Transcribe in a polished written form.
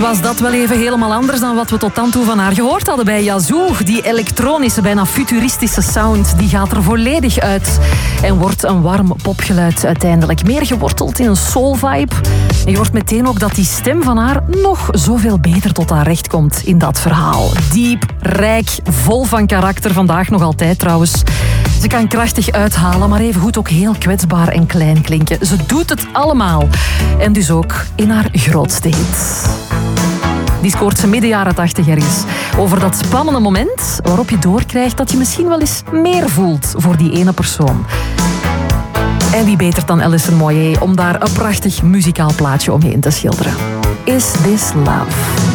Was dat wel even helemaal anders dan wat we tot dan toe van haar gehoord hadden bij Yazoo. Die elektronische, bijna futuristische sound, die gaat er volledig uit. En wordt een warm popgeluid uiteindelijk. Meer geworteld in een soul-vibe. En je hoort meteen ook dat die stem van haar nog zoveel beter tot haar recht komt in dat verhaal. Diep, rijk, vol van karakter. Vandaag nog altijd trouwens. Ze kan krachtig uithalen, maar evengoed ook heel kwetsbaar en klein klinken. Ze doet het allemaal. En dus ook in haar grootste hit. Die scoort ze midden jaren 80 ergens. Over dat spannende moment waarop je doorkrijgt dat je misschien wel eens meer voelt voor die ene persoon. En wie beter dan Alison Moyet om daar een prachtig muzikaal plaatje omheen te schilderen. Is This Love?